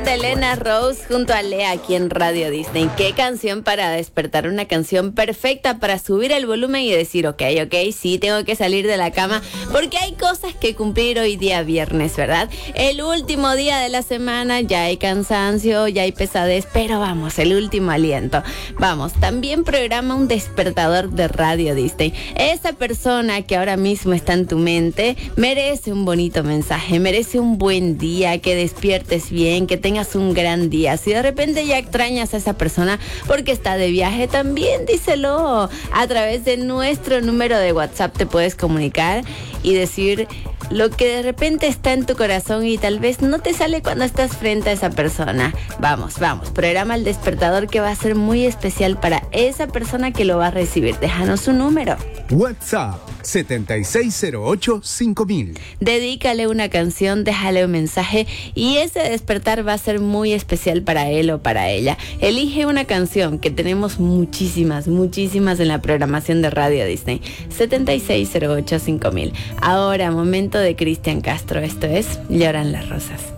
de Elena Rose junto a Lea aquí en Radio Disney. ¿Qué canción para despertar? Una canción perfecta para subir el volumen y decir, ok, sí, tengo que salir de la cama porque hay cosas que cumplir hoy día viernes, ¿verdad? El último día de la semana, ya hay cansancio, ya hay pesadez, pero vamos, el último aliento. Vamos, también programa un despertador de Radio Disney. Esa persona que ahora mismo está en tu mente merece un bonito mensaje, merece un buen día, que despiertes bien, que tengas un gran día. Si de repente ya extrañas a esa persona porque está de viaje, también díselo. A través de nuestro número de WhatsApp te puedes comunicar y decir lo que de repente está en tu corazón y tal vez no te sale cuando estás frente a esa persona. Vamos, programa el despertador que va a ser muy especial para esa persona que lo va a recibir. Déjanos un número. WhatsApp 7608-5000. Dedícale una canción, déjale un mensaje y ese despertar va a ser muy especial para él o para ella. Elige una canción, que tenemos muchísimas en la programación de Radio Disney. 7608-5000. Ahora, momento de Cristian Castro. Esto es Lloran las Rosas.